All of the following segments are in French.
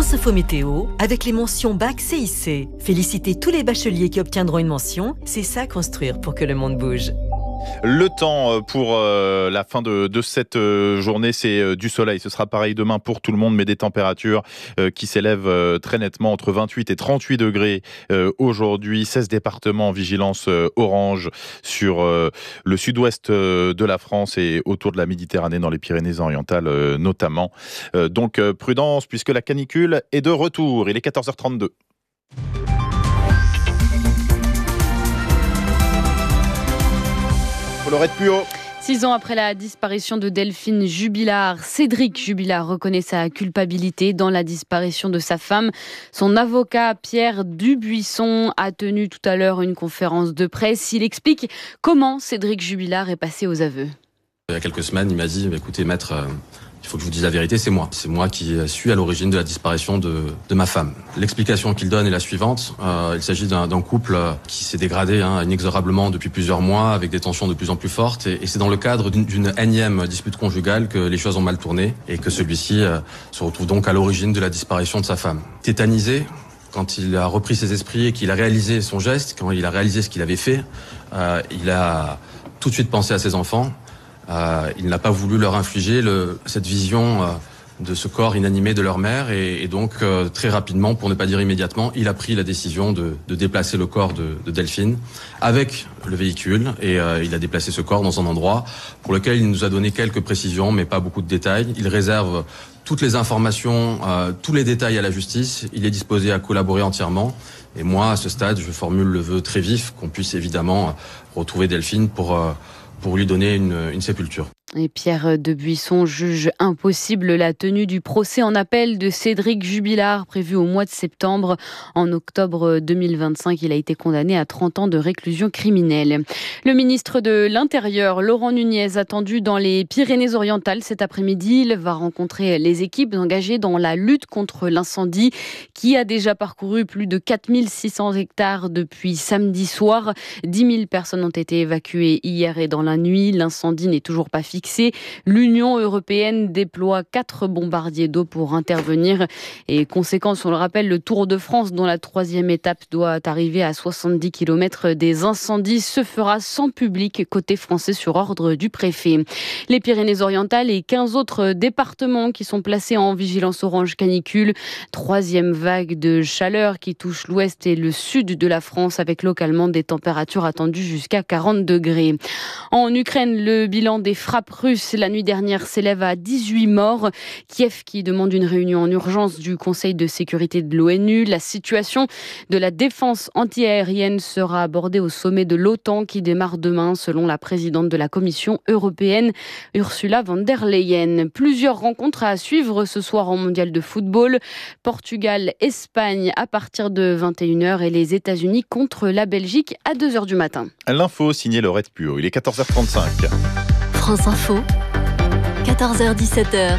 France Info Météo, avec les mentions Bac CIC. Félicitez tous les bacheliers qui obtiendront une mention, c'est ça construire pour que le monde bouge. Le temps pour la fin de cette journée, c'est du soleil. Ce sera pareil demain pour tout le monde, mais des températures qui s'élèvent très nettement entre 28 et 38 degrés aujourd'hui. 16 départements en vigilance orange sur le sud-ouest de la France et autour de la Méditerranée, dans les Pyrénées-Orientales notamment. Donc prudence, puisque la canicule est de retour. Il est 14h32. Laurette Puot. 6 ans après la disparition de Delphine Jubilard, Cédric Jubilard reconnaît sa culpabilité dans la disparition de sa femme. Son avocat Pierre Dubuisson a tenu tout à l'heure une conférence de presse. Il explique comment Cédric Jubilard est passé aux aveux. Il y a quelques semaines, il m'a dit « Écoutez maître, il faut que je vous dise la vérité, c'est moi. C'est moi qui suis à l'origine de la disparition de ma femme. » L'explication qu'il donne est la suivante. Il s'agit d'un couple qui s'est dégradé inexorablement depuis plusieurs mois, avec des tensions de plus en plus fortes. Et c'est dans le cadre d'une énième dispute conjugale que les choses ont mal tourné et que celui-ci se retrouve donc à l'origine de la disparition de sa femme. Tétanisé, quand il a repris ses esprits et qu'il a réalisé son geste, quand il a réalisé ce qu'il avait fait, il a tout de suite pensé à ses enfants. Il n'a pas voulu leur infliger cette vision de ce corps inanimé de leur mère et donc très rapidement, pour ne pas dire immédiatement, il a pris la décision de déplacer le corps de Delphine avec le véhicule et il a déplacé ce corps dans un endroit pour lequel il nous a donné quelques précisions mais pas beaucoup de détails. Il réserve toutes les informations, tous les détails à la justice. Il est disposé à collaborer entièrement. Et moi, à ce stade, je formule le vœu très vif qu'on puisse évidemment retrouver Delphine pour lui donner une sépulture. Et Pierre Dubuisson juge impossible la tenue du procès en appel de Cédric Jubilard prévu au mois de septembre. En octobre 2025, il a été condamné à 30 ans de réclusion criminelle. Le ministre de l'Intérieur, Laurent Nunez, attendu dans les Pyrénées-Orientales cet après-midi. Il va rencontrer les équipes engagées dans la lutte contre l'incendie qui a déjà parcouru plus de 4600 hectares depuis samedi soir. 10 000 personnes ont été évacuées hier et dans la nuit. L'incendie n'est toujours pas fixé. L'Union européenne déploie 4 bombardiers d'eau pour intervenir. Et conséquence, on le rappelle, le Tour de France, dont la 3e étape doit arriver à 70 km des incendies, se fera sans public côté français sur ordre du préfet. Les Pyrénées-Orientales et 15 autres départements qui sont placés en vigilance orange canicule. 3e vague de chaleur qui touche l'ouest et le sud de la France avec localement des températures attendues jusqu'à 40 degrés. En Ukraine, le bilan des frappes russes la nuit dernière s'élève à 18 morts. Kiev qui demande une réunion en urgence du Conseil de sécurité de l'ONU. La situation de la défense antiaérienne sera abordée au sommet de l'OTAN qui démarre demain selon la présidente de la Commission européenne, Ursula von der Leyen. Plusieurs rencontres à suivre ce soir en mondial de football. Portugal, Espagne à partir de 21h et les États-Unis contre la Belgique à 2h du matin. L'info signée Laurette Puot. Il est 14h35. France Info, 14h-17h.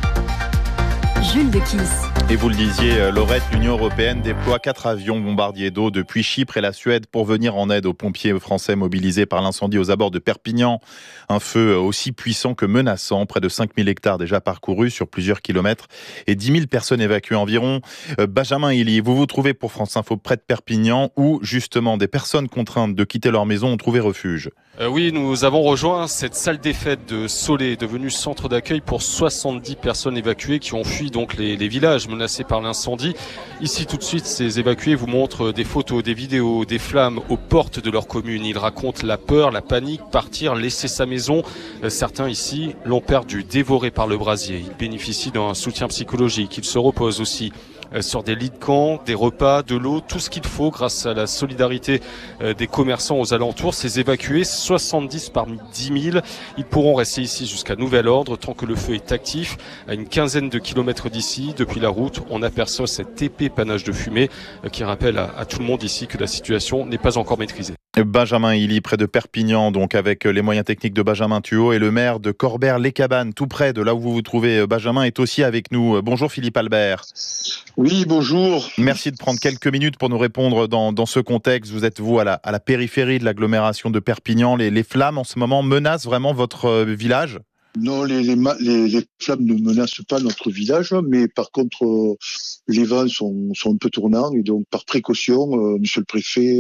Jules Dequisse. Et vous le disiez, Laurette, l'Union européenne déploie 4 avions bombardiers d'eau depuis Chypre et la Suède pour venir en aide aux pompiers français mobilisés par l'incendie aux abords de Perpignan. Un feu aussi puissant que menaçant, près de 5000 hectares déjà parcourus sur plusieurs kilomètres et 10 000 personnes évacuées environ. Benjamin Hilly, vous vous trouvez pour France Info près de Perpignan où justement des personnes contraintes de quitter leur maison ont trouvé refuge. Oui, nous avons rejoint cette salle des fêtes de Solé, devenue centre d'accueil pour 70 personnes évacuées qui ont fui donc les villages menacés par l'incendie. Ici, tout de suite, ces évacués vous montrent des photos, des vidéos, des flammes aux portes de leur commune. Ils racontent la peur, la panique, partir, laisser sa maison. Certains ici l'ont perdu, dévoré par le brasier. Ils bénéficient d'un soutien psychologique. Ils se reposent aussi sur des lits de camp, des repas, de l'eau, tout ce qu'il faut grâce à la solidarité des commerçants aux alentours. Ces évacués, 70 parmi 10 000, ils pourront rester ici jusqu'à nouvel ordre tant que le feu est actif. À une quinzaine de kilomètres d'ici, depuis la route, on aperçoit cet épais panache de fumée qui rappelle à tout le monde ici que la situation n'est pas encore maîtrisée. Benjamin Hilly, près de Perpignan, donc avec les moyens techniques de Benjamin Thuot, et le maire de Corbère-les-Cabanes, tout près de là où vous vous trouvez, Benjamin, est aussi avec nous. Bonjour Philippe Albert. Oui, bonjour. Merci de prendre quelques minutes pour nous répondre dans ce contexte. Vous êtes, vous, à la périphérie de l'agglomération de Perpignan. Les flammes, en ce moment, menacent vraiment votre village ? Non, les flammes ne menacent pas notre village, mais par contre, les vents sont un peu tournants et donc par précaution, Monsieur le Préfet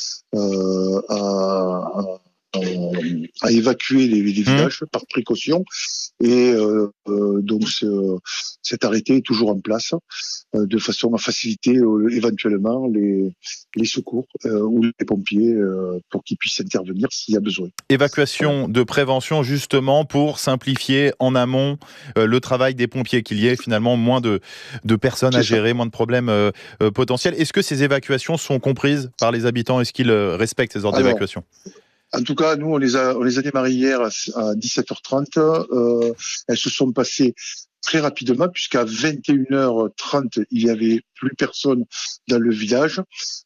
a évacué les villages par précaution et donc cet arrêté est toujours en place de façon à faciliter éventuellement les secours ou les pompiers pour qu'ils puissent intervenir s'il y a besoin. Évacuation de prévention justement pour simplifier en amont le travail des pompiers, qu'il y ait finalement moins de personnes à gérer, moins de problèmes potentiels. Est-ce que ces évacuations sont comprises par les habitants? Est-ce qu'ils respectent ces ordres d'évacuation? En tout cas, nous, on les a démarrés hier à 17h30. Elles se sont passées très rapidement, puisqu'à 21h30, il n'y avait plus personne dans le village.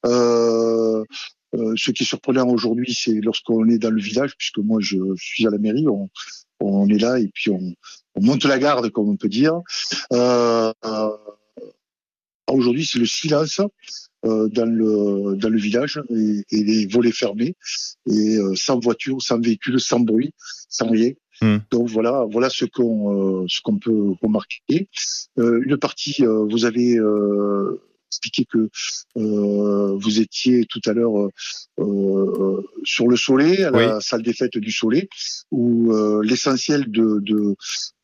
Ce qui est surprenant aujourd'hui, c'est lorsqu'on est dans le village, puisque moi, je suis à la mairie, on est là et puis on monte la garde, comme on peut dire. Aujourd'hui, c'est le silence dans le village et les volets fermés et sans voiture, sans véhicule, sans bruit, sans rien. Donc voilà ce qu'on peut remarquer. Une partie, vous avez expliqué que vous étiez tout à l'heure sur le Soleil, à la salle des fêtes du Soleil, où l'essentiel de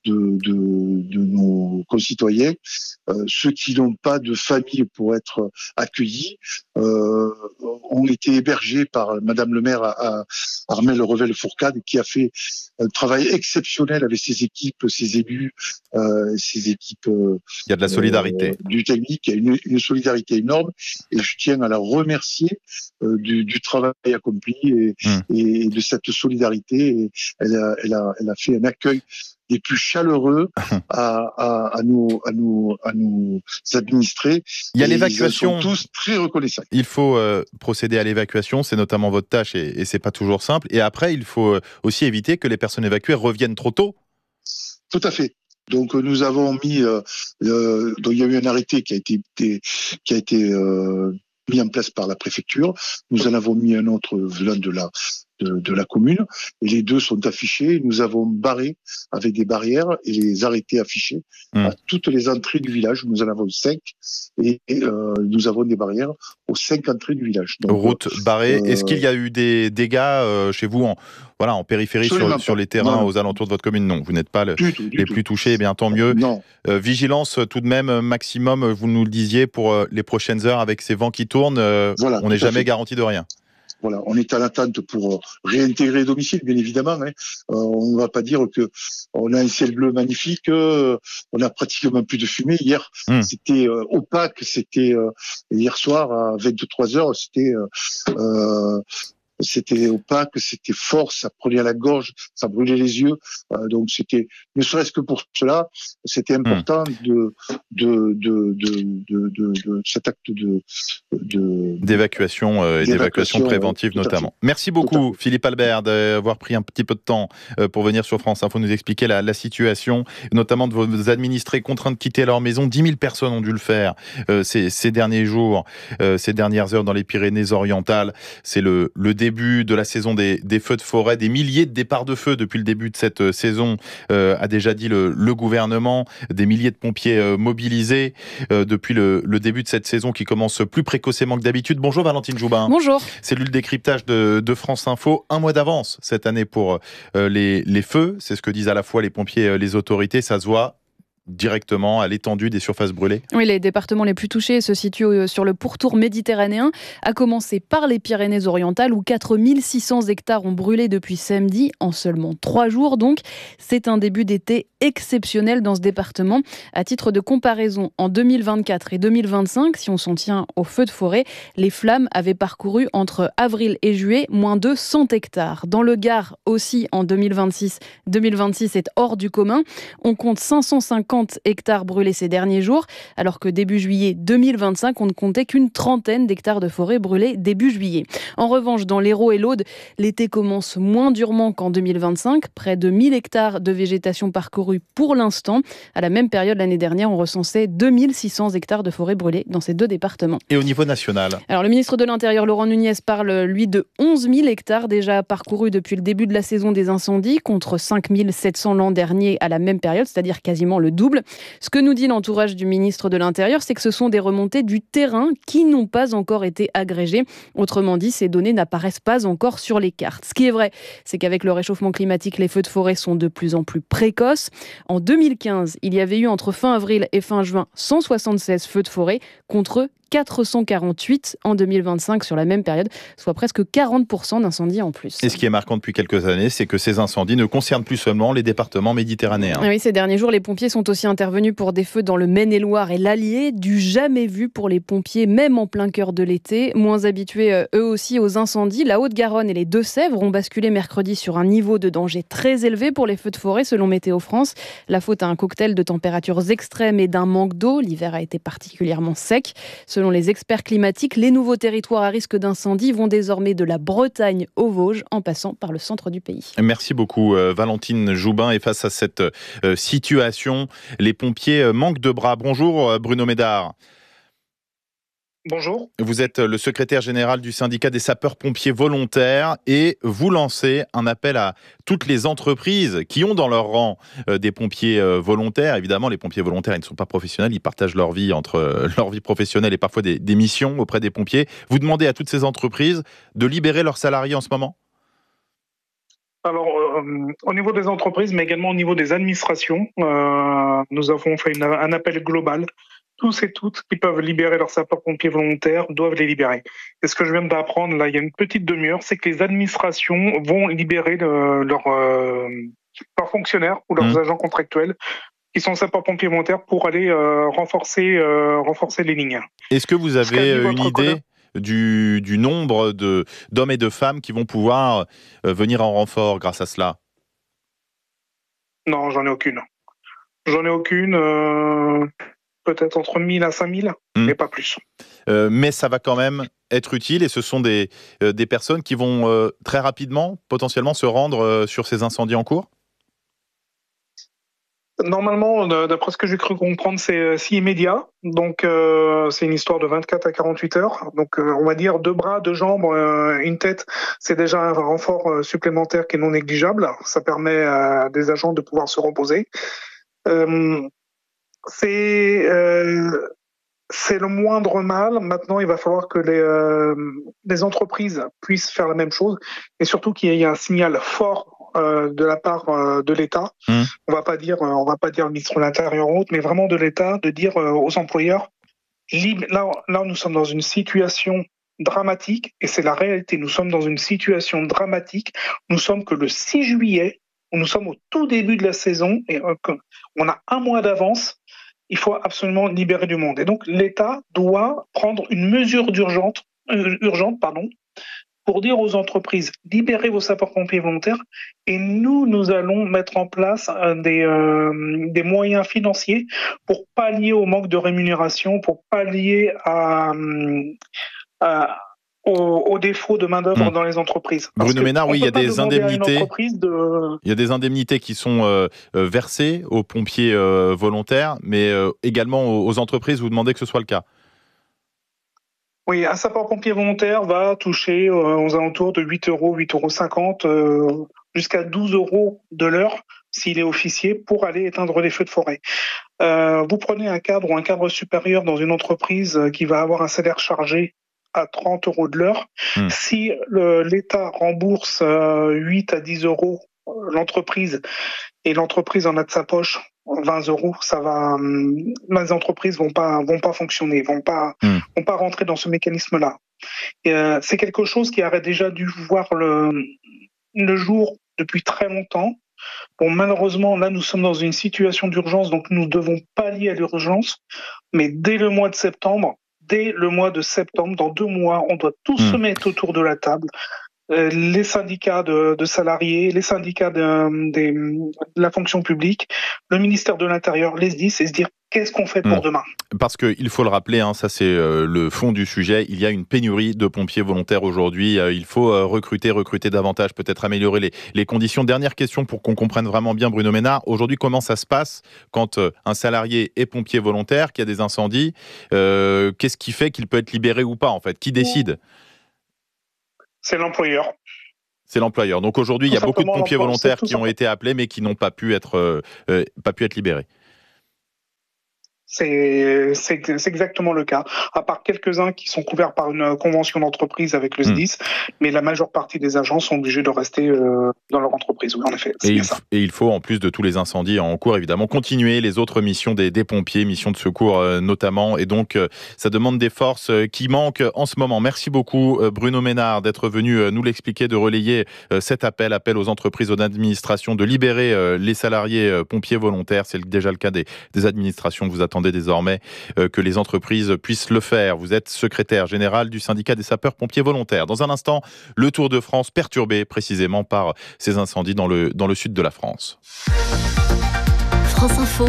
nos concitoyens, ceux qui n'ont pas de famille pour être accueillis, ont été hébergés par Madame le maire à Armelle Revel-Fourcade, qui a fait un travail exceptionnel avec ses équipes, ses élus, ses équipes. Il y a de la solidarité. Du technique, il y a une solidarité énorme, et je tiens à la remercier du travail accompli et de cette solidarité. Et elle a fait un accueil des plus chaleureux à nos administrés. Il y a l'évacuation. Ils sont tous très reconnaissants. Il faut procéder à l'évacuation, c'est notamment votre tâche et c'est pas toujours simple. Et après, il faut aussi éviter que les personnes évacuées reviennent trop tôt. Tout à fait. Donc nous avons mis, donc il y a eu un arrêté qui a été mis en place par la préfecture. Nous en avons mis un autre venant de la commune, et les deux sont affichés. Nous avons barré avec des barrières et les arrêtés affichés à toutes les entrées du village. Nous en avons 5 et nous avons des barrières aux 5 entrées du village. Donc, route barrée. Est-ce qu'il y a eu des dégâts chez vous en périphérie sur les terrains aux alentours de votre commune? Non, vous n'êtes pas les plus touchés, eh bien tant mieux. Non. Vigilance tout de même maximum, vous nous le disiez, pour les prochaines heures avec ces vents qui tournent. On n'est jamais garanti de rien. Voilà, on est à l'attente pour réintégrer les domiciles, bien évidemment. On ne va pas dire que on a un ciel bleu magnifique, on a pratiquement plus de fumée. Hier, c'était opaque, c'était hier soir à 23h, c'était opaque, c'était fort, ça prenait à la gorge, ça brûlait les yeux. Donc c'était, ne serait-ce que pour cela, c'était important de cet acte d'évacuation et d'évacuation préventive notamment. Merci beaucoup Philippe Albert d'avoir pris un petit peu de temps pour venir sur France Info nous expliquer la situation, notamment de vos administrés contraints de quitter leur maison. 10 000 personnes ont dû le faire ces derniers jours, ces dernières heures dans les Pyrénées-Orientales. C'est le début de la saison des feux de forêt, des milliers de départs de feu depuis le début de cette saison, a déjà dit le gouvernement, des milliers de pompiers mobilisés depuis le début de cette saison qui commence plus précocement que d'habitude. Bonjour Valentine Joubin. Bonjour. Cellule décryptage de France Info, un mois d'avance cette année pour les feux, c'est ce que disent à la fois les pompiers, les autorités, ça se voit directement à l'étendue des surfaces brûlées. Oui, les départements les plus touchés se situent sur le pourtour méditerranéen, à commencer par les Pyrénées-Orientales où 4600 hectares ont brûlé depuis samedi, en seulement 3 jours donc. C'est un début d'été exceptionnel dans ce département. À titre de comparaison, en 2024 et 2025, si on s'en tient aux feux de forêt, les flammes avaient parcouru entre avril et juillet moins de 100 hectares. Dans le Gard aussi, en 2026 est hors du commun. On compte 550 50 hectares brûlés ces derniers jours, alors que début juillet 2025, on ne comptait qu'une trentaine d'hectares de forêt brûlés début juillet. En revanche, dans l'Hérault et l'Aude, l'été commence moins durement qu'en 2025. Près de 1000 hectares de végétation parcourus pour l'instant. À la même période l'année dernière, on recensait 2600 hectares de forêt brûlés dans ces deux départements. Et au niveau national ? Alors le ministre de l'Intérieur, Laurent Nunez, parle lui de 11 000 hectares déjà parcourus depuis le début de la saison des incendies, contre 5 700 l'an dernier à la même période, c'est-à-dire quasiment le double. Ce que nous dit l'entourage du ministre de l'Intérieur, c'est que ce sont des remontées du terrain qui n'ont pas encore été agrégées. Autrement dit, ces données n'apparaissent pas encore sur les cartes. Ce qui est vrai, c'est qu'avec le réchauffement climatique, les feux de forêt sont de plus en plus précoces. En 2015, il y avait eu entre fin avril et fin juin 176 feux de forêt contre 448 en 2025 sur la même période, soit presque 40% d'incendies en plus. Et ce qui est marquant depuis quelques années, c'est que ces incendies ne concernent plus seulement les départements méditerranéens. Oui, ces derniers jours, les pompiers sont aussi intervenus pour des feux dans le Maine-et-Loire et l'Allier, du jamais vu pour les pompiers, même en plein cœur de l'été. Moins habitués eux aussi aux incendies, la Haute-Garonne et les Deux-Sèvres ont basculé mercredi sur un niveau de danger très élevé pour les feux de forêt selon Météo France. La faute à un cocktail de températures extrêmes et d'un manque d'eau. L'hiver a été particulièrement sec. Selon les experts climatiques, les nouveaux territoires à risque d'incendie vont désormais de la Bretagne aux Vosges, en passant par le centre du pays. Merci beaucoup Valentine Joubin. Et face à cette situation, les pompiers manquent de bras. Bonjour Bruno Médard. Bonjour. Vous êtes le secrétaire général du syndicat des sapeurs-pompiers volontaires et vous lancez un appel à toutes les entreprises qui ont dans leur rang des pompiers volontaires. Évidemment, les pompiers volontaires, ils ne sont pas professionnels, ils partagent leur vie entre leur vie professionnelle et parfois des missions auprès des pompiers. Vous demandez à toutes ces entreprises de libérer leurs salariés en ce moment ? Alors, au niveau des entreprises, mais également au niveau des administrations, nous avons fait un appel global. Tous et toutes qui peuvent libérer leurs sapeurs-pompiers volontaires doivent les libérer. Et ce que je viens d'apprendre, là, il y a une petite demi-heure, c'est que les administrations vont libérer leurs fonctionnaires ou leurs agents contractuels qui sont sapeurs-pompiers volontaires pour aller renforcer les lignes. Est-ce que vous avez une idée du nombre d'hommes et de femmes qui vont pouvoir venir en renfort grâce à cela ? Non, j'en ai aucune. Peut-être entre 1000 à 5000, mais pas plus. Mais ça va quand même être utile et ce sont des personnes qui vont très rapidement, potentiellement, se rendre sur ces incendies en cours ? Normalement, d'après ce que j'ai cru comprendre, c'est si immédiat. Donc, c'est une histoire de 24 à 48 heures. Donc, on va dire 2 bras, 2 jambes, une tête. C'est déjà un renfort supplémentaire qui est non négligeable. Ça permet à des agents de pouvoir se reposer. C'est le moindre mal. Maintenant, il va falloir que les entreprises puissent faire la même chose et surtout qu'il y ait un signal fort de la part de l'État. On va pas dire le ministre de l'Intérieur ou autre, mais vraiment de l'État, de dire aux employeurs, là, nous sommes dans une situation dramatique et c'est la réalité. Nous sommes dans une situation dramatique. Nous sommes que le 6 juillet. Nous sommes au tout début de la saison et on a un mois d'avance. Il faut absolument libérer du monde. Et donc, l'État doit prendre une mesure urgente, pour dire aux entreprises, libérez vos sapeurs-pompiers volontaires et nous allons mettre en place des moyens financiers pour pallier au manque de rémunération, pour pallier au défaut de main-d'œuvre dans les entreprises. Bruno Ménard, oui, il y a des indemnités. Il y a des indemnités qui sont versées aux pompiers volontaires, mais également aux entreprises. Vous demandez que ce soit le cas. Oui, un sapeur-pompier volontaire va toucher aux alentours de 8 €, 8,50 € jusqu'à 12 € de l'heure s'il est officier pour aller éteindre les feux de forêt. Vous prenez un cadre ou un cadre supérieur dans une entreprise qui va avoir un salaire chargé à 30 € de l'heure. Si l'État rembourse 8 à 10 € l'entreprise et l'entreprise en a de sa poche 20 €, ça va. Les entreprises vont pas fonctionner, vont pas rentrer dans ce mécanisme-là. C'est quelque chose qui aurait déjà dû voir le jour depuis très longtemps. Bon, malheureusement, là, nous sommes dans une situation d'urgence, donc nous devons pallier à l'urgence. Mais dès le mois de septembre, dans 2 mois, on doit tous se mettre autour de la table les syndicats de salariés, les syndicats de la fonction publique, le ministère de l'Intérieur, les SDIS, et se dire qu'est-ce qu'on fait pour demain. Parce qu'il faut le rappeler, ça c'est le fond du sujet, il y a une pénurie de pompiers volontaires aujourd'hui, il faut recruter davantage, peut-être améliorer les conditions. Dernière question pour qu'on comprenne vraiment bien, Bruno Ménard, aujourd'hui comment ça se passe quand un salarié est pompier volontaire, qu'il y a des incendies, qu'est-ce qui fait qu'il peut être libéré ou pas en fait? Qui décide? C'est l'employeur. C'est l'employeur. Donc aujourd'hui, il y a beaucoup de pompiers volontaires qui ont été appelés mais qui n'ont pas pu être libérés. C'est exactement le cas, à part quelques-uns qui sont couverts par une convention d'entreprise avec le SDIS, mais la majeure partie des agents sont obligés de rester dans leur entreprise. Oui, en effet, c'est bien ça. Et il faut, en plus de tous les incendies en cours, évidemment, continuer les autres missions des pompiers, missions de secours notamment, et donc ça demande des forces qui manquent en ce moment. Merci beaucoup Bruno Ménard d'être venu nous l'expliquer, de relayer cet appel aux entreprises, aux administrations, de libérer les salariés pompiers volontaires. C'est déjà le cas des administrations que vous attendez désormais que les entreprises puissent le faire. Vous êtes secrétaire général du syndicat des sapeurs-pompiers volontaires. Dans un instant, le Tour de France perturbé précisément par ces incendies dans le sud de la France. France Info,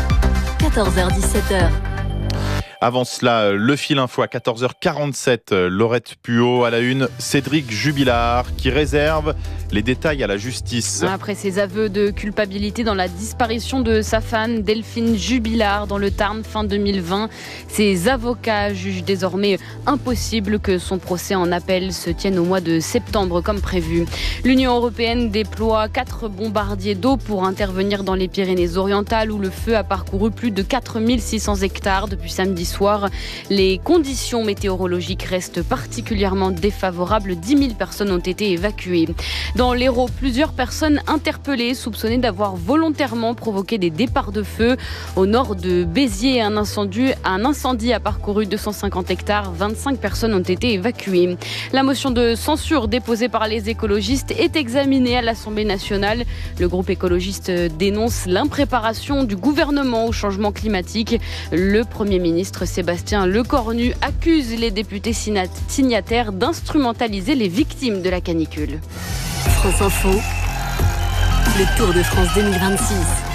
14h-17h. Avant cela, le fil info à 14h47, Laurette Puot à la une, Cédric Jubilard qui réserve les détails à la justice. Après ses aveux de culpabilité dans la disparition de sa femme Delphine Jubilard dans le Tarn fin 2020, ses avocats jugent désormais impossible que son procès en appel se tienne au mois de septembre comme prévu. L'Union européenne déploie 4 bombardiers d'eau pour intervenir dans les Pyrénées-Orientales où le feu a parcouru plus de 4600 hectares depuis samedi soir. Les conditions météorologiques restent particulièrement défavorables. 10 000 personnes ont été évacuées. Dans l'Hérault, plusieurs personnes interpellées, soupçonnées d'avoir volontairement provoqué des départs de feu. Au nord de Béziers, un incendie a parcouru 250 hectares. 25 personnes ont été évacuées. La motion de censure déposée par les écologistes est examinée à l'Assemblée nationale. Le groupe écologiste dénonce l'impréparation du gouvernement au changement climatique. Le Premier ministre Sébastien Lecornu accuse les députés signataires d'instrumentaliser les victimes de la canicule. France Info, le Tour de France 2026.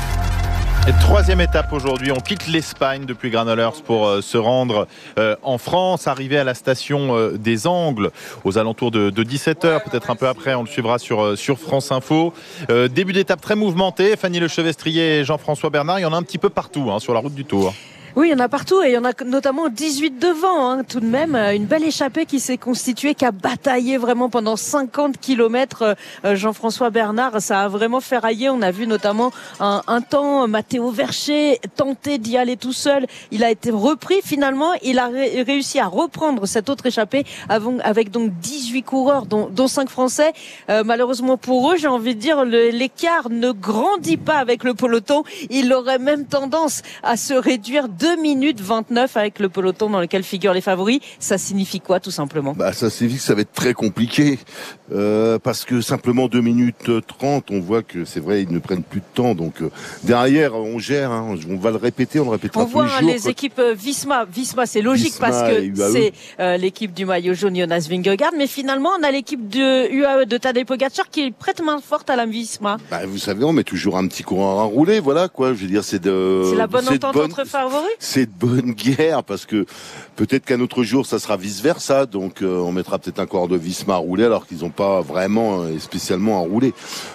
Et troisième étape aujourd'hui, on quitte l'Espagne depuis Granollers pour se rendre en France, arriver à la station des Angles aux alentours de 17h, peut-être un peu après, on le suivra sur France Info. Début d'étape très mouvementé, Fanny Lechevestrier et Jean-François Bernard, il y en a un petit peu partout sur la route du Tour. Oui, il y en a partout et il y en a notamment 18 devant, tout de même. Une belle échappée qui s'est constituée, qui a bataillé vraiment pendant 50 kilomètres. Jean-François Bernard, ça a vraiment ferraillé. On a vu notamment un temps, Matteo Vercher tenter d'y aller tout seul. Il a été repris. Finalement, il a réussi à reprendre cette autre échappée avec donc 18 coureurs, dont 5 Français. Malheureusement pour eux, j'ai envie de dire, l'écart ne grandit pas avec le peloton. Il aurait même tendance à se réduire 2 minutes 29 avec le peloton dans lequel figurent les favoris. Ça signifie quoi, tout simplement? Ça signifie que ça va être très compliqué parce que simplement 2 minutes 30, on voit que c'est vrai, ils ne prennent plus de temps. Donc derrière, on gère, on va le répéter, on le répétera tous les jours. On voit les équipes Visma, c'est logique parce que c'est l'équipe du maillot jaune Jonas Vingegaard, mais finalement on a l'équipe de UAE de Tadej Pogacar qui prête main forte à la Visma. Vous savez, on met toujours un petit coureur à rouler, voilà quoi. Je veux dire, c'est la bonne entente entre favoris. C'est de bonne guerre parce que peut-être qu'un autre jour ça sera vice versa, donc on mettra peut-être un coureur de Visma à rouler alors qu'ils n'ont pas vraiment et spécialement à rouler.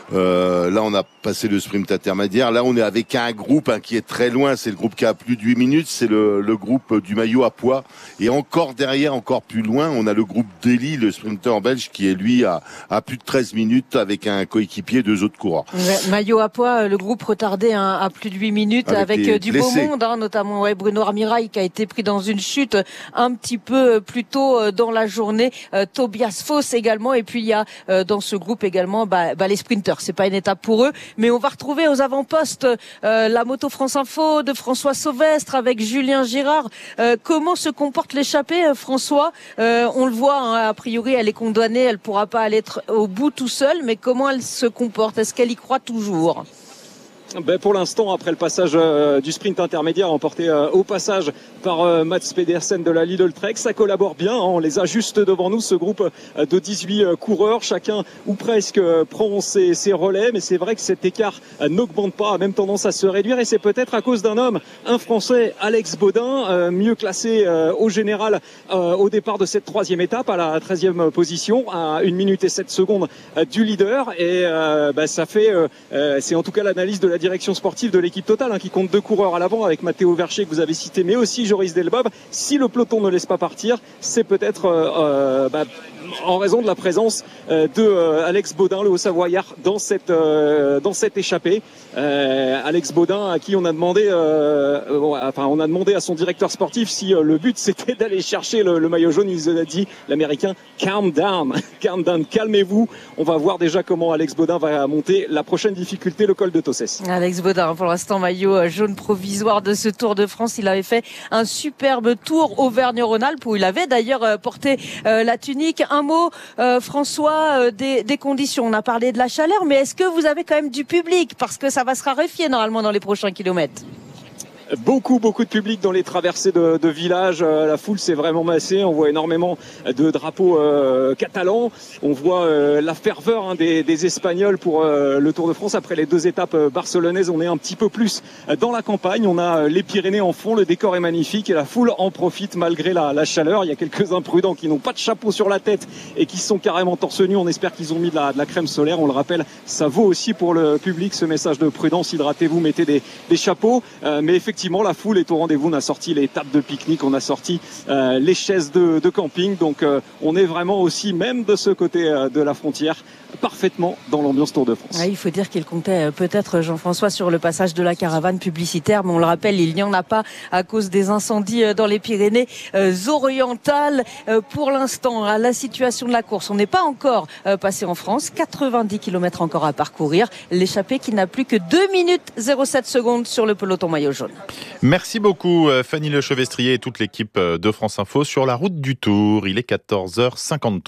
Là on a passé le sprint intermédiaire, là on est avec un groupe qui est très loin, c'est le groupe qui a plus de 8 minutes, c'est le groupe du maillot à pois, et encore derrière, encore plus loin, on a le groupe d'Eli, le sprinter belge qui est lui à plus de 13 minutes avec un coéquipier, 2 autres coureurs. Maillot à pois, le groupe retardé à plus de 8 minutes avec du beau monde, notamment Bruno Armirail qui a été pris dans une chute un petit peu plus tôt dans la journée, Tobias Foss également, et puis il y a dans ce groupe également les sprinters. C'est pas une étape pour eux, mais on va retrouver aux avant-postes la moto France Info de François Sauvestre avec Julien Girard. Comment se comporte l'échappée, François? On le voit, a priori elle est condamnée, elle pourra pas aller au bout tout seul, mais comment elle se comporte? Est-ce qu'elle y croit toujours? Pour l'instant, après le passage du sprint intermédiaire emporté au passage par Mats Pedersen de la Lidl Trek, ça collabore bien. On les a juste devant nous, ce groupe de 18 coureurs. Chacun ou presque prend ses relais, mais c'est vrai que cet écart n'augmente pas, a même tendance à se réduire. Et c'est peut-être à cause d'un homme, un Français, Alex Baudin, mieux classé au général au départ de cette 3e étape, à la 13e position, à 1 minute et 7 secondes du leader. Et ça fait, c'est en tout cas l'analyse de la direction sportive de l'équipe Total, qui compte 2 coureurs à l'avant avec Matteo Vercher que vous avez cité, mais aussi Joris Delbob. Si le peloton ne laisse pas partir, c'est peut-être en raison de la présence de Alex Baudin, le Haut-Savoyard, dans cette échappée. Alex Baudin, à qui on a demandé à son directeur sportif si le but c'était d'aller chercher le maillot jaune. Il a dit, l'Américain, calm down, calmez-vous. On va voir déjà comment Alex Baudin va monter la prochaine difficulté, le col de Tossès. Alex Baudin, pour l'instant, maillot jaune provisoire de ce Tour de France. Il avait fait un superbe tour Auvergne-Rhône-Alpes où il avait d'ailleurs porté la tunique. Un mot, François, des conditions. On a parlé de la chaleur, mais est-ce que vous avez quand même du public? Parce que ça va se raréfier normalement dans les prochains kilomètres. Beaucoup de public dans les traversées de villages. La foule s'est vraiment massée. On voit énormément de drapeaux catalans. On voit la ferveur des Espagnols pour le Tour de France. Après les 2 étapes barcelonaises, on est un petit peu plus dans la campagne. On a les Pyrénées en fond. Le décor est magnifique et la foule en profite malgré la chaleur. Il y a quelques imprudents qui n'ont pas de chapeau sur la tête et qui sont carrément torse nu. On espère qu'ils ont mis de la crème solaire. On le rappelle, ça vaut aussi pour le public, ce message de prudence. Hydratez-vous, mettez des chapeaux. Mais effectivement, la foule est au rendez-vous. On a sorti les tables de pique-nique, on a sorti les chaises de camping. Donc on est vraiment aussi, même de ce côté de la frontière, parfaitement dans l'ambiance Tour de France. Il faut dire qu'il comptait peut-être, Jean-François, sur le passage de la caravane publicitaire, mais on le rappelle, il n'y en a pas à cause des incendies dans les Pyrénées orientales. Pour l'instant, à la situation de la course, on n'est pas encore passé en France. 90 km encore à parcourir. L'échappée qui n'a plus que 2 minutes 07 secondes sur le peloton maillot jaune. Merci beaucoup Fanny Lechevestrier et toute l'équipe de France Info sur la route du Tour. Il est 14h53.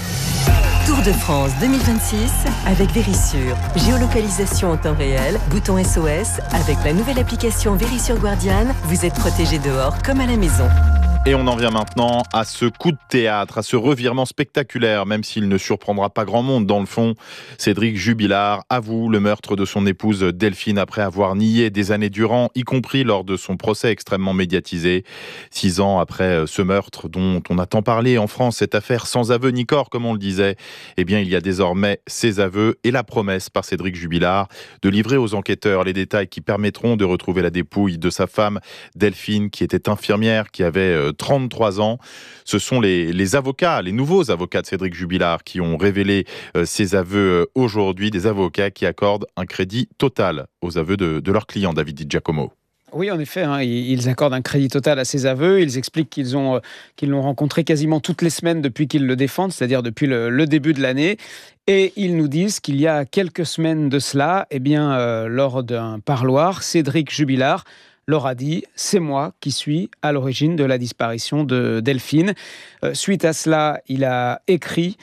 Tour de France 2026 avec Verisure. Géolocalisation en temps réel, bouton SOS. Avec la nouvelle application Verisure Guardian, vous êtes protégé dehors comme à la maison. Et on en vient maintenant à ce coup de théâtre, à ce revirement spectaculaire, même s'il ne surprendra pas grand monde dans le fond. Cédric Jubilard avoue le meurtre de son épouse Delphine après avoir nié des années durant, y compris lors de son procès extrêmement médiatisé. 6 ans après ce meurtre dont on a tant parlé en France, cette affaire sans aveu ni corps, comme on le disait, eh bien il y a désormais ses aveux et la promesse par Cédric Jubilard de livrer aux enquêteurs les détails qui permettront de retrouver la dépouille de sa femme Delphine, qui était infirmière, qui avait 33 ans. Ce sont les avocats, les nouveaux avocats de Cédric Jubilard qui ont révélé ces aveux aujourd'hui, des avocats qui accordent un crédit total aux aveux de leurs clients, David Di Giacomo. Oui, en effet, ils accordent un crédit total à ses aveux. Ils expliquent qu'ils l'ont rencontré quasiment toutes les semaines depuis qu'ils le défendent, c'est-à-dire depuis le début de l'année. Et ils nous disent qu'il y a quelques semaines de cela, lors d'un parloir, Cédric Jubilard leur a dit « C'est moi qui suis à l'origine de la disparition de Delphine ». Suite à cela, il a écrit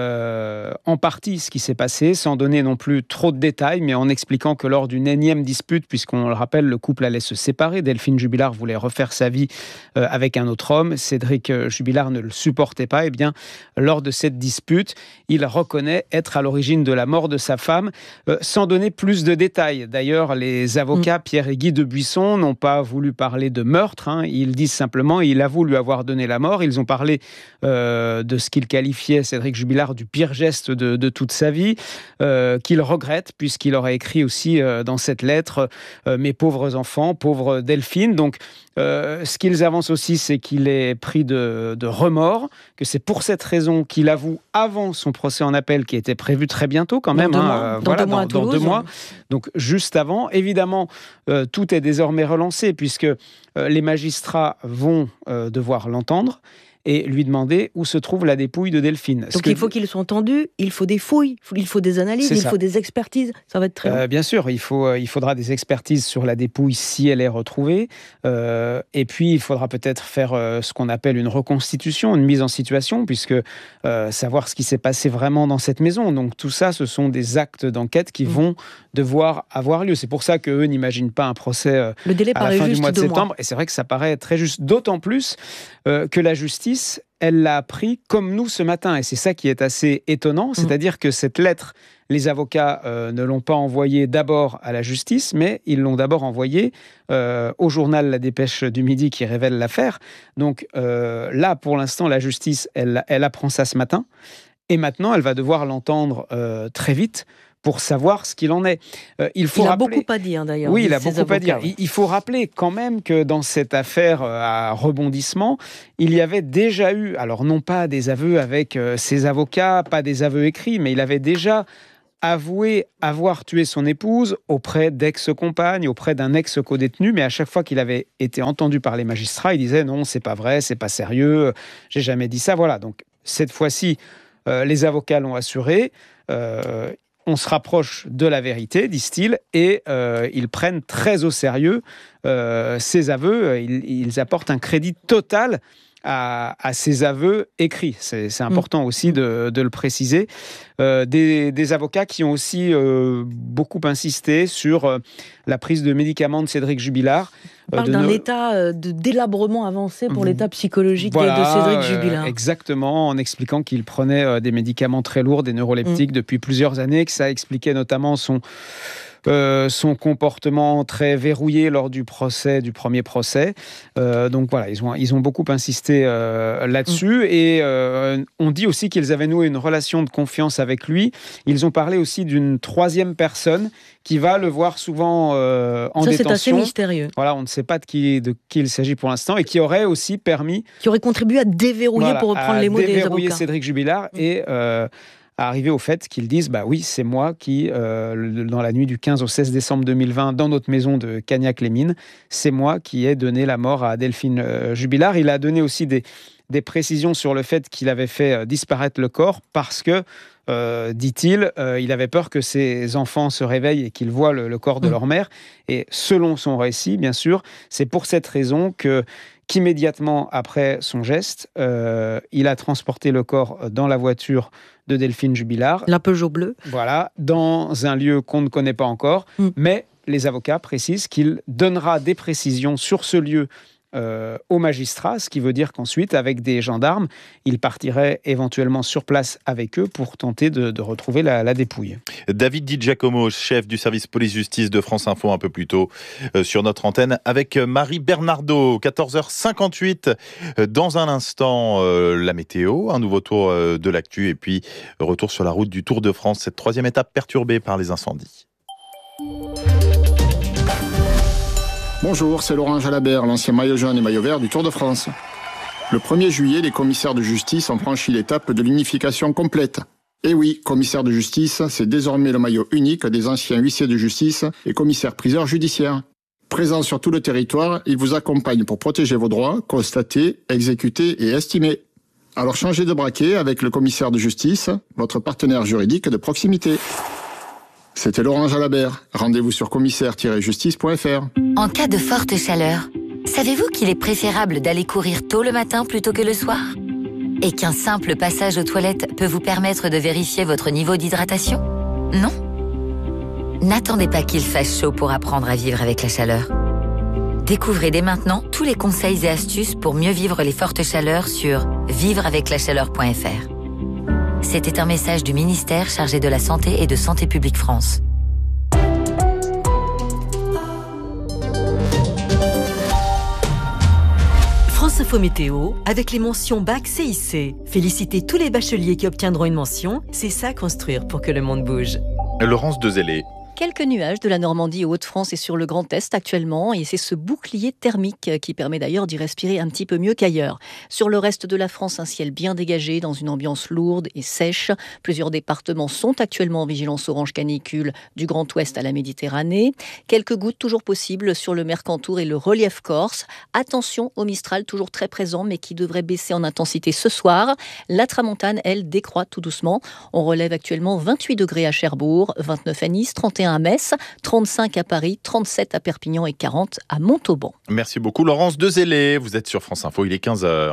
en partie ce qui s'est passé, sans donner non plus trop de détails, mais en expliquant que lors d'une énième dispute, puisqu'on le rappelle, le couple allait se séparer, Delphine Jubilard voulait refaire sa vie avec un autre homme, Cédric Jubilard ne le supportait pas, lors de cette dispute, il reconnaît être à l'origine de la mort de sa femme, sans donner plus de détails. D'ailleurs, les avocats Pierre et Guy Debuisson n'ont pas voulu parler de meurtre, ils disent simplement il avoue lui avoir donné la mort. Ils ont parlé de ce qu'ils qualifiaient, Cédric Jubilard, du pire geste de toute sa vie, qu'il regrette, puisqu'il aurait écrit aussi dans cette lettre « Mes pauvres enfants, pauvre Delphine ». Donc, ce qu'ils avancent aussi, c'est qu'il est pris de remords, que c'est pour cette raison qu'il avoue avant son procès en appel, qui était prévu très bientôt quand même, dans 2 mois. Donc, juste avant. Évidemment, tout est désormais relancé, puisque les magistrats vont devoir l'entendre. et lui demander où se trouve la dépouille de Delphine. Donc il faut qu'ils soient entendus, il faut des fouilles, il faut des analyses, il faut des expertises. Ça va être très long. Bien sûr, il faudra des expertises sur la dépouille si elle est retrouvée. Et puis, il faudra peut-être faire ce qu'on appelle une reconstitution, une mise en situation, puisque savoir ce qui s'est passé vraiment dans cette maison. Donc tout ça, ce sont des actes d'enquête qui vont devoir avoir lieu. C'est pour ça qu'eux n'imaginent pas un procès le délai à la fin du mois de septembre. Et c'est vrai que ça paraît très juste. D'autant plus que la justice, elle l'a appris comme nous ce matin. Et c'est ça qui est assez étonnant. C'est-à-dire que cette lettre, les avocats ne l'ont pas envoyée d'abord à la justice, mais ils l'ont d'abord envoyée au journal La Dépêche du Midi qui révèle l'affaire. Donc là, pour l'instant, la justice, elle apprend ça ce matin. Et maintenant, elle va devoir l'entendre très vite pour savoir ce qu'il en est. Il a beaucoup à dire, d'ailleurs. Oui, il a beaucoup à dire. Il faut rappeler quand même que dans cette affaire à rebondissement, il y avait déjà eu, alors non pas des aveux avec ses avocats, pas des aveux écrits, mais il avait déjà avoué avoir tué son épouse auprès d'ex-compagnes, auprès d'un ex-codétenu, mais à chaque fois qu'il avait été entendu par les magistrats, il disait non, c'est pas vrai, c'est pas sérieux, j'ai jamais dit ça. Voilà, donc cette fois-ci, les avocats l'ont assuré. On se rapproche de la vérité, disent-ils, et ils prennent très au sérieux ces aveux. Ils apportent un crédit total à ces aveux écrits. C'est important aussi de le préciser. Des avocats qui ont aussi beaucoup insisté sur la prise de médicaments de Cédric Jubilard. On parle d'un état de délabrement avancé pour l'état psychologique de Cédric Jubilard. Exactement, en expliquant qu'il prenait des médicaments très lourds, des neuroleptiques depuis plusieurs années, que ça expliquait notamment son comportement très verrouillé lors du premier procès. Donc voilà, ils ont beaucoup insisté là-dessus. Et on dit aussi qu'ils avaient noué une relation de confiance avec lui. Ils ont parlé aussi d'une troisième personne qui va le voir souvent en détention. Ça, c'est assez mystérieux. Voilà, on ne sait pas de qui il s'agit pour l'instant, et qui aurait aussi permis... Qui aurait contribué à déverrouiller, pour reprendre les mots des avocats. Cédric Jubilard et... à arriver au fait qu'ils disent bah oui, c'est moi qui, dans la nuit du 15 au 16 décembre 2020, dans notre maison de Cagnac-les-Mines, c'est moi qui ai donné la mort à Delphine Jubilard. Il a donné aussi des précisions sur le fait qu'il avait fait disparaître le corps parce que, dit-il, il avait peur que ses enfants se réveillent et qu'ils voient le corps de leur mère. Et selon son récit, bien sûr, c'est pour cette raison qu'immédiatement après son geste, il a transporté le corps dans la voiture de Delphine Jubilard. La Peugeot bleue. Voilà, dans un lieu qu'on ne connaît pas encore, mais les avocats précisent qu'il donnera des précisions sur ce lieu au magistrat, ce qui veut dire qu'ensuite, avec des gendarmes, il partirait éventuellement sur place avec eux pour tenter de retrouver la dépouille. David Di Giacomo, chef du service police-justice de France Info, un peu plus tôt sur notre antenne, avec Marie Bernardo, 14h58. Dans un instant, la météo, un nouveau tour de l'actu, et puis retour sur la route du Tour de France, cette troisième étape perturbée par les incendies. Bonjour, c'est Laurent Jalabert, l'ancien maillot jaune et maillot vert du Tour de France. Le 1er juillet, les commissaires de justice ont franchi l'étape de l'unification complète. Et oui, commissaire de justice, c'est désormais le maillot unique des anciens huissiers de justice et commissaires-priseurs judiciaires. Présents sur tout le territoire, ils vous accompagnent pour protéger vos droits, constater, exécuter et estimer. Alors changez de braquet avec le commissaire de justice, votre partenaire juridique de proximité. C'était Laurent Jalabert. Rendez-vous sur commissaire-justice.fr. En cas de forte chaleur, savez-vous qu'il est préférable d'aller courir tôt le matin plutôt que le soir ? Et qu'un simple passage aux toilettes peut vous permettre de vérifier votre niveau d'hydratation ? Non ? N'attendez pas qu'il fasse chaud pour apprendre à vivre avec la chaleur. Découvrez dès maintenant tous les conseils et astuces pour mieux vivre les fortes chaleurs sur vivreaveclachaleur.fr. C'était un message du ministère chargé de la Santé et de Santé publique France. France Info Météo, avec les mentions Bac CIC. Félicitez tous les bacheliers qui obtiendront une mention. C'est ça construire pour que le monde bouge. Laurence Dezellé. Quelques nuages de la Normandie aux Hauts-de-France et sur le Grand Est actuellement, et c'est ce bouclier thermique qui permet d'ailleurs d'y respirer un petit peu mieux qu'ailleurs. Sur le reste de la France, un ciel bien dégagé dans une ambiance lourde et sèche. Plusieurs départements sont actuellement en vigilance orange canicule du Grand Ouest à la Méditerranée. Quelques gouttes toujours possibles sur le Mercantour et le relief corse. Attention au Mistral toujours très présent mais qui devrait baisser en intensité ce soir. La tramontane, elle, décroît tout doucement. On relève actuellement 28 degrés à Cherbourg, 29 à Nice, 31 à Metz, 35 à Paris, 37 à Perpignan et 40 à Montauban. Merci beaucoup Laurence Dezélé, vous êtes sur France Info, il est 15h.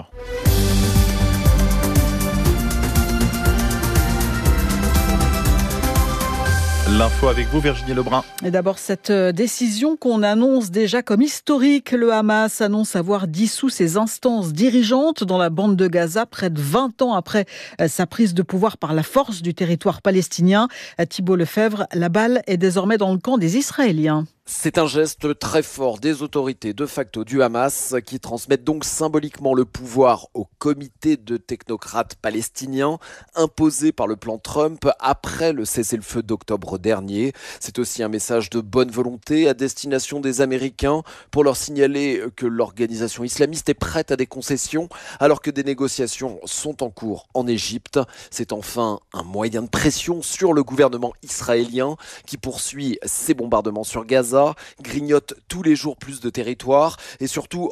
L'info avec vous, Virginie Lebrun. Et d'abord, cette décision qu'on annonce déjà comme historique. Le Hamas annonce avoir dissous ses instances dirigeantes dans la bande de Gaza, près de 20 ans après sa prise de pouvoir par la force du territoire palestinien. Thibault Lefebvre, la balle est désormais dans le camp des Israéliens. C'est un geste très fort des autorités de facto du Hamas qui transmettent donc symboliquement le pouvoir au comité de technocrates palestiniens imposé par le plan Trump après le cessez-le-feu d'octobre dernier. C'est aussi un message de bonne volonté à destination des Américains pour leur signaler que l'organisation islamiste est prête à des concessions alors que des négociations sont en cours en Égypte. C'est enfin un moyen de pression sur le gouvernement israélien qui poursuit ses bombardements sur Gaza, grignote tous les jours plus de territoire et surtout